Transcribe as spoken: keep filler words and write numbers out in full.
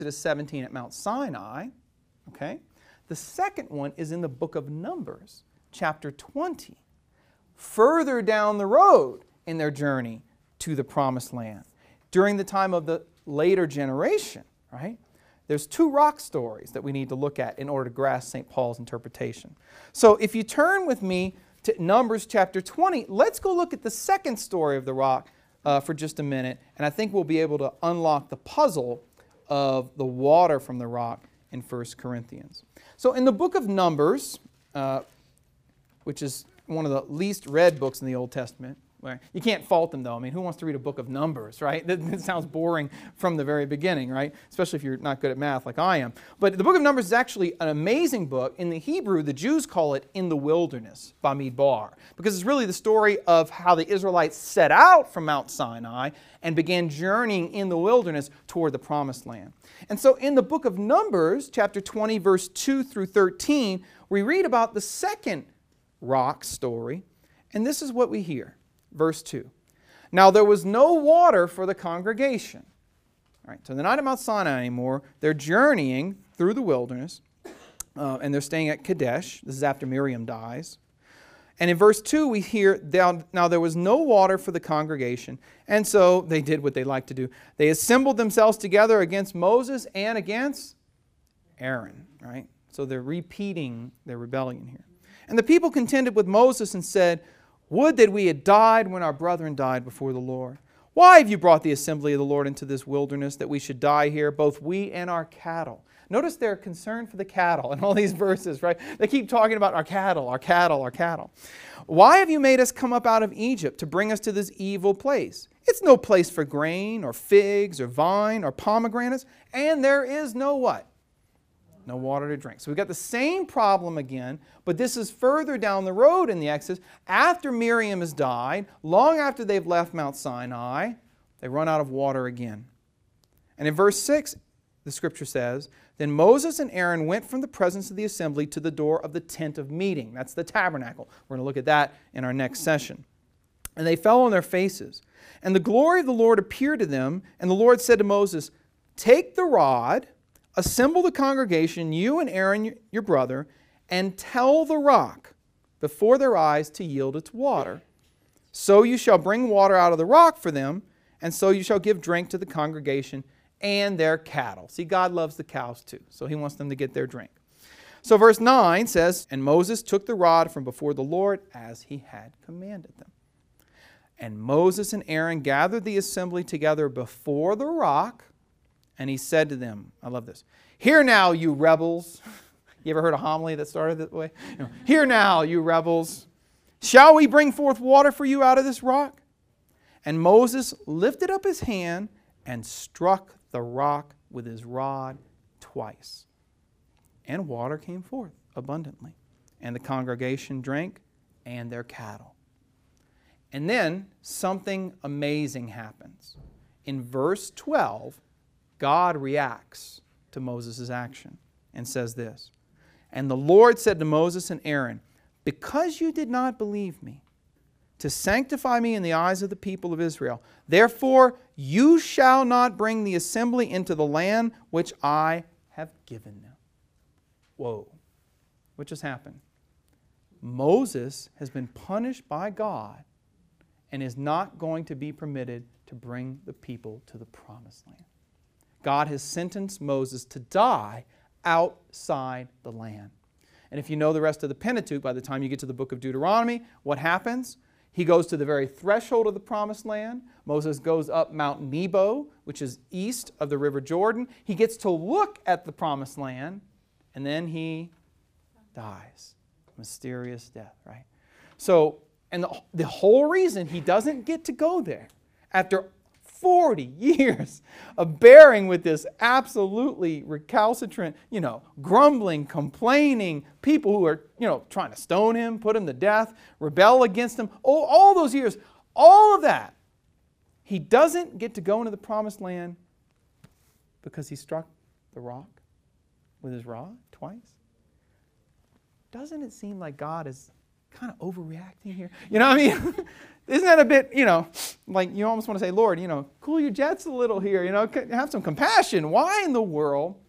Exodus seventeen at Mount Sinai. Okay? The second one is in the book of Numbers, chapter twenty, further down the road in their journey to the Promised Land. During the time of the later generation, right? There's two rock stories that we need to look at in order to grasp Saint Paul's interpretation. So if you turn with me to Numbers chapter twenty, let's go look at the second story of the rock uh, for just a minute, and I think we'll be able to unlock the puzzle of the water from the rock in First Corinthians. So in the book of Numbers, uh, which is one of the least read books in the Old Testament, where you can't fault them though. I mean, who wants to read a book of Numbers, right? That, that sounds boring from the very beginning, right? Especially if you're not good at math like I am. But the book of Numbers is actually an amazing book. In the Hebrew, the Jews call it In the Wilderness, Bamidbar, because it's really the story of how the Israelites set out from Mount Sinai and began journeying in the wilderness toward the Promised Land. And so in the book of Numbers, chapter twenty, verse two through thirteen, we read about the second rock story, and this is what we hear. Verse two. Now there was no water for the congregation. All right, so they're not at Mount Sinai anymore. They're journeying through the wilderness, uh, and they're staying at Kadesh. This is after Miriam dies. And in verse two we hear, now there was no water for the congregation, and so they did what they like to do. They assembled themselves together against Moses and against Aaron. Right? So they're repeating their rebellion here. And the people contended with Moses and said, would that we had died when our brethren died before the Lord. Why have you brought the assembly of the Lord into this wilderness, that we should die here, both we and our cattle? Notice their concern for the cattle in all these verses, right? They keep talking about our cattle, our cattle, our cattle. Why have you made us come up out of Egypt to bring us to this evil place? It's no place for grain or figs or vine or pomegranates, and there is no what? No water to drink. So we've got the same problem again, but this is further down the road in the Exodus. After Miriam has died, long after they've left Mount Sinai, they run out of water again. And in verse six, the scripture says, then Moses and Aaron went from the presence of the assembly to the door of the tent of meeting. That's the tabernacle. We're going to look at that in our next session. And they fell on their faces. And the glory of the Lord appeared to them, and the Lord said to Moses, take the rod, assemble the congregation, you and Aaron, your brother, and tell the rock before their eyes to yield its water. So you shall bring water out of the rock for them, and so you shall give drink to the congregation and their cattle. See, God loves the cows too, so He wants them to get their drink. So verse nine says, and Moses took the rod from before the Lord as he had commanded them. And Moses and Aaron gathered the assembly together before the rock, and he said to them, I love this, hear now, you rebels. You ever heard a homily that started that way? You know, hear now, you rebels. Shall we bring forth water for you out of this rock? And Moses lifted up his hand and struck the rock with his rod twice. And water came forth abundantly. And the congregation drank, and their cattle. And then something amazing happens. In verse twelve, God reacts to Moses' action and says this, and the Lord said to Moses and Aaron, because you did not believe me, to sanctify me in the eyes of the people of Israel, therefore you shall not bring the assembly into the land which I have given them. Whoa. What just happened? Moses has been punished by God and is not going to be permitted to bring the people to the Promised Land. God has sentenced Moses to die outside the land. And if you know the rest of the Pentateuch, by the time you get to the book of Deuteronomy, what happens? He goes to the very threshold of the Promised Land. Moses goes up Mount Nebo, which is east of the River Jordan. He gets to look at the Promised Land, and then he dies. Mysterious death, right? So, and the, the whole reason he doesn't get to go there, after forty years of bearing with this absolutely recalcitrant, you know, grumbling, complaining people who are, you know, trying to stone him, put him to death, rebel against him, all, all those years, all of that. He doesn't get to go into the Promised Land because he struck the rock with his rod twice. Doesn't it seem like God is kind of overreacting here? You know what I mean? Isn't that a bit, you know, like you almost want to say, Lord, you know, cool your jets a little here, you know, have some compassion. Why in the world